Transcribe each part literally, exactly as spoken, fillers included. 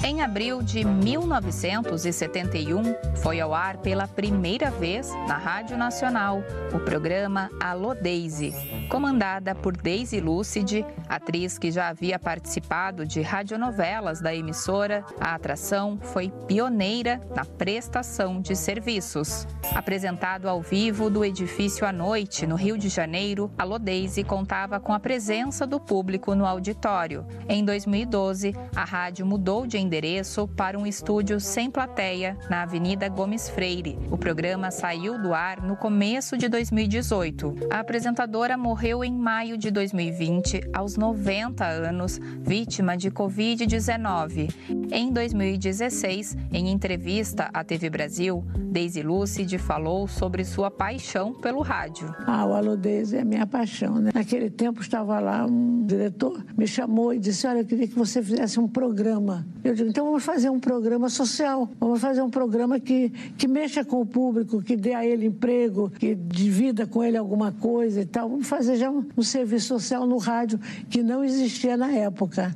Em abril de mil novecentos e setenta e um, foi ao ar pela primeira vez na Rádio Nacional o programa Alô Daisy, comandada por Daisy Lúcide, atriz que já havia participado de radionovelas da emissora. A atração foi pioneira na prestação de serviços. Apresentado ao vivo do edifício à noite, no Rio de Janeiro, Alô Daisy contava com a presença do público no auditório. Em dois mil e doze, a rádio mudou de endereço para um estúdio sem plateia, na Avenida Gomes Freire. O programa saiu do ar no começo de dois mil e dezoito. A apresentadora morreu em maio de dois mil e vinte, aos noventa anos, vítima de covid dezenove. Em dois mil e dezesseis, em entrevista à T V Brasil, Daisy Lúcide falou sobre sua paixão pelo rádio. Ah, o Alô Daisy é minha paixão, né? Naquele tempo estava lá um diretor, me chamou e disse, olha, eu queria que você fizesse um programa. Eu digo, então vamos fazer um programa social, vamos fazer um programa que, que mexa com o público, que dê a ele emprego, que divida com ele alguma coisa e tal. Vamos fazer já um, um serviço social no rádio que não existia na época.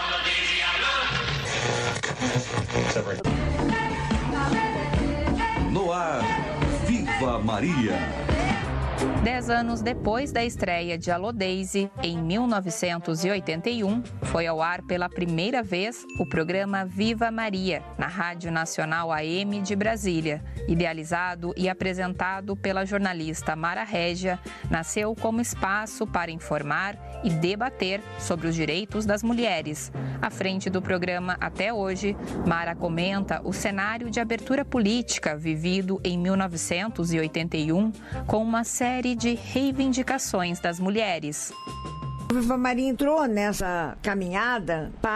No ar, Viva Maria! Dez anos depois da estreia de Alô Daisy, em mil novecentos e oitenta e um, foi ao ar pela primeira vez o programa Viva Maria, na Rádio Nacional A M de Brasília. Idealizado e apresentado pela jornalista Mara Régia, nasceu como espaço para informar e debater sobre os direitos das mulheres. À frente do programa até hoje, Mara comenta o cenário de abertura política vivido em mil novecentos e oitenta e um, com uma série de reivindicações das mulheres. O Viva Maria entrou nessa caminhada para